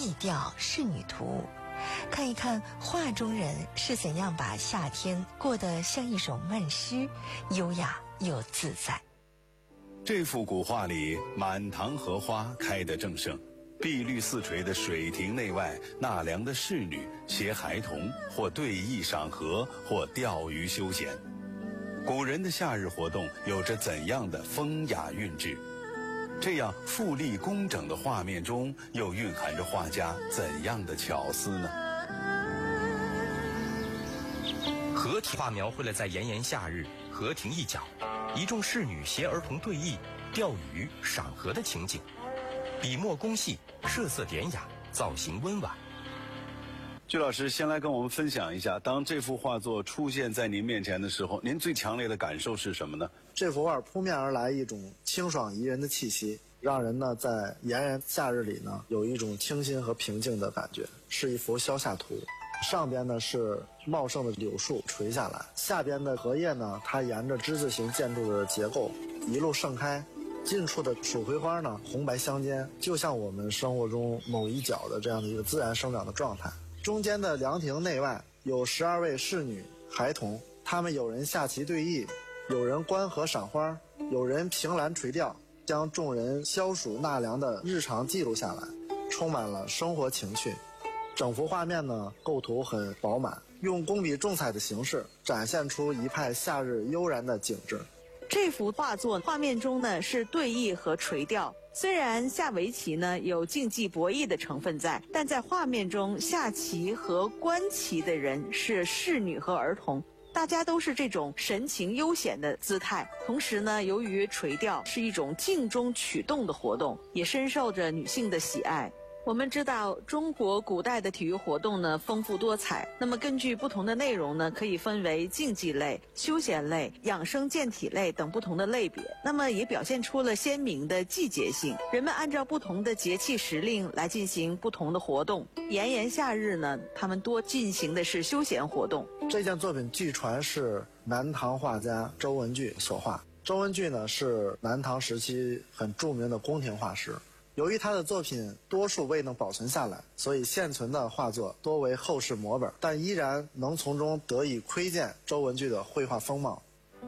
逸调仕女图，看一看画中人是怎样把夏天过得像一首慢诗，优雅又自在。 这幅古画里，满堂荷花开得正盛，碧绿似垂的水亭内外，纳凉的仕女携孩童，或对弈赏荷，或钓鱼休闲。古人的夏日活动有着怎样的风雅韵致？这样富丽工整的画面中，又蕴含着画家怎样的巧思呢？ 荷亭画描绘了在炎炎夏日，荷亭一角，一众仕女携儿童对弈、钓鱼、赏荷的情景，笔墨工细，设色典雅，造型温婉。 鞠老师先来跟我们分享一下，当这幅画作出现在您面前的时候，您最强烈的感受是什么呢？ 这幅画扑面而来一种清爽宜人的气息，让人呢在炎炎夏日里呢有一种清新和平静的感觉，是一幅消夏图。上边呢是茂盛的柳树垂下来，下边的荷叶呢它沿着之字形建筑的结构一路盛开，近处的蜀葵花呢红白相间，就像我们生活中某一角的这样的一个自然生长的状态。中间的凉亭内外有12位仕女孩童，他们有人下棋对弈，有人观荷赏花，有人凭栏垂钓，将众人消暑纳凉的日常记录下来，充满了生活情趣。整幅画面呢构图很饱满，用工笔重彩的形式展现出一派夏日悠然的景致。 这幅画作画面中呢是对弈和垂钓，虽然下围棋呢有竞技博弈的成分在，但在画面中下棋和观棋的人是仕女和儿童，大家都是这种神情悠闲的姿态。同时呢，由于垂钓是一种静中取动的活动，也深受着女性的喜爱。我们知道中国古代的体育活动呢丰富多彩，那么根据不同的内容呢，可以分为竞技类、休闲类、养生健体类等不同的类别，那么也表现出了鲜明的季节性，人们按照不同的节气时令来进行不同的活动。炎炎夏日呢，他们多进行的是休闲活动。 这件作品据传是南唐画家周文具所画。周文具呢是南唐时期很著名的宫廷画师，由于他的作品多数未能保存下来，所以现存的画作多为后世摹本，但依然能从中得以窥见周文具的绘画风貌。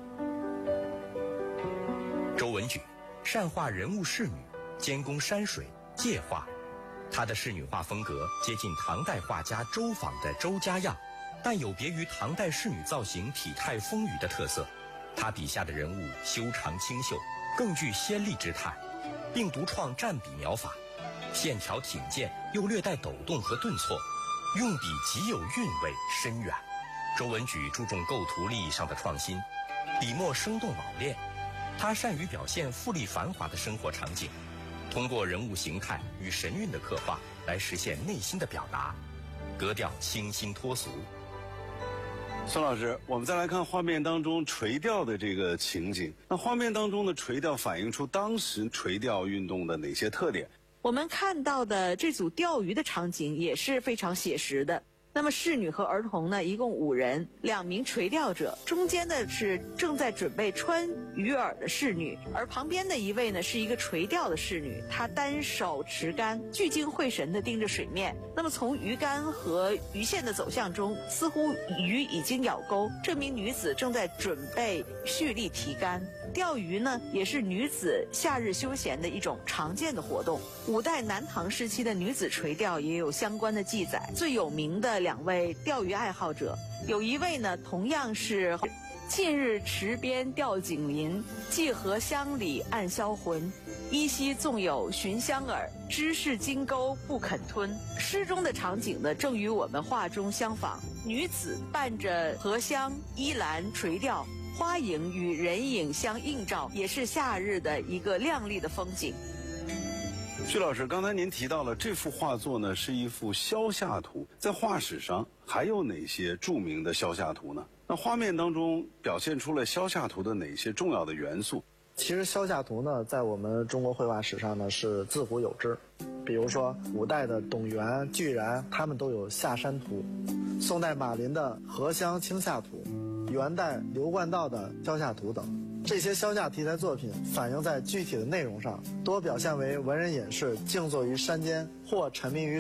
周文具善画人物仕女，兼工山水界画，他的仕女画风格接近唐代画家周昉的周家样，但有别于唐代仕女造型体态丰腴的特色。他笔下的人物修长清秀，更具仙丽之态，并独创蘸笔描法，线条挺健又略带抖动和顿挫，用笔极有韵味深远。周文举注重构图立意上的创新，笔墨生动老练。他善于表现富丽繁华的生活场景，通过人物形态与神韵的刻画来实现内心的表达，格调清新脱俗。 孙老师，我们再来看画面当中垂钓的这个情景。那画面当中的垂钓反映出当时垂钓运动的哪些特点？ 我们看到的这组钓鱼的场景也是非常写实的。那么仕女和儿童呢，一共5人，2名垂钓者，中间的是正在准备穿鱼饵的仕女，而旁边的一位呢是一个垂钓的仕女，她单手持竿，聚精会神地盯着水面。那么从鱼竿和鱼线的走向中，似乎鱼已经咬钩，这名女子正在准备蓄力提竿。钓鱼呢，也是女子夏日休闲的一种常见的活动。五代南唐时期的女子垂钓也有相关的记载。最有名的2位钓鱼爱好者，有一位呢，同样是近日池边钓锦鳞，寄荷乡里暗销魂。依稀纵有寻香饵，知是金钩不肯吞。诗中的场景呢，正与我们画中相仿。女子伴着荷香依栏垂钓，花影与人影相映照，也是夏日的一个亮丽的风景。 徐老师，刚才您提到了这幅画作呢是一幅消夏图，在画史上还有哪些著名的消夏图呢？那画面当中表现出了消夏图的哪些重要的元素？ 其实消夏图呢，在我们中国绘画史上呢是自古有之，比如说五代的董源、巨然，他们都有夏山图；宋代马林的荷香清夏图，元代刘冠道的消夏图等。这些消夏题材作品反映在具体的内容上，多表现为文人隐士静坐于山间，或沉迷于